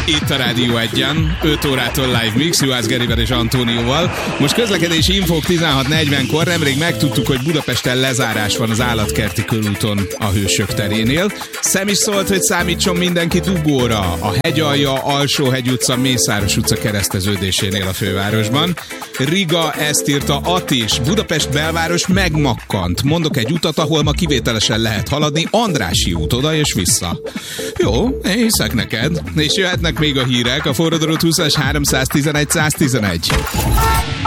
Itt a Rádió 1-en, 5 órától live mix, Juhász Gerivel és Antónióval. Most közlekedési infók 16:40-kor, nemrég megtudtuk, hogy Budapesten lezárás van az Állatkerti körúton a Hősök terénél. Szem is szólt, hogy számítson mindenki dugóra a Hegyalja, Alsóhegy utca, Mészáros utca kereszteződésénél a fővárosban. Riga, ezt írta Atis, Budapest belváros megmakkant. Mondok egy utat, ahol ma kivételesen lehet haladni, Andrássy út oda és vissza. Jó, én hiszek neked. És jöhetnek még a hírek, a forradalmat 20-as 311 111.